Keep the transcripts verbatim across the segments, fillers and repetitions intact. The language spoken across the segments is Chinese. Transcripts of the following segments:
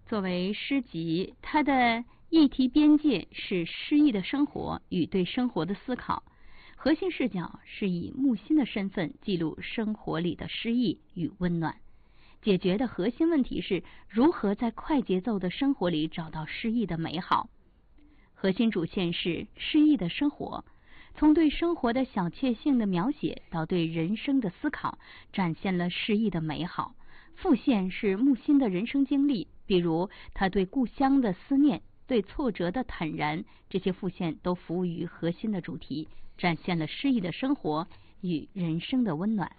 作为诗集，它的议题边界是诗意的生活与对生活的思考，核心视角是以木心的身份记录生活里的诗意与温暖。解决的核心问题是如何在快节奏的生活里找到诗意的美好。核心主线是诗意的生活，从对生活的小确幸的描写到对人生的思考，展现了诗意的美好。副线是木心的人生经历，比如他对故乡的思念，对挫折的坦然，这些副线都服务于核心的主题，展现了诗意的生活与人生的温暖。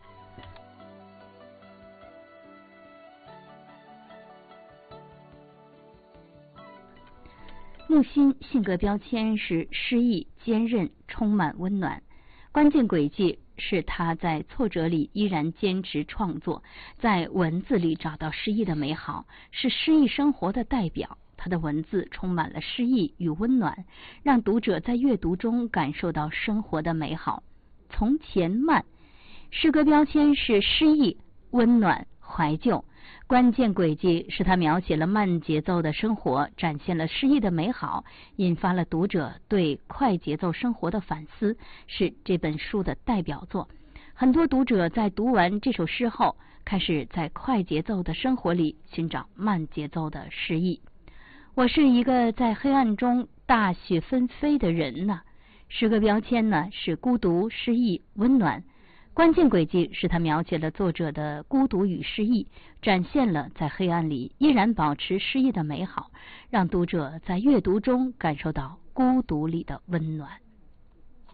木心性格标签是诗意、坚韧、充满温暖，关键轨迹是他在挫折里依然坚持创作，在文字里找到诗意的美好，是诗意生活的代表。他的文字充满了诗意与温暖，让读者在阅读中感受到生活的美好。从前慢，诗歌标签是诗意、温暖、怀旧，关键轨迹是他描写了慢节奏的生活，展现了诗意的美好，引发了读者对快节奏生活的反思，是这本书的代表作。很多读者在读完这首诗后，开始在快节奏的生活里寻找慢节奏的诗意。我是一个在黑暗中大雪纷飞的人呢。诗歌标签呢是孤独、诗意、温暖。关键轨迹是他描写了作者的孤独与诗意，展现了在黑暗里依然保持诗意的美好，让读者在阅读中感受到孤独里的温暖。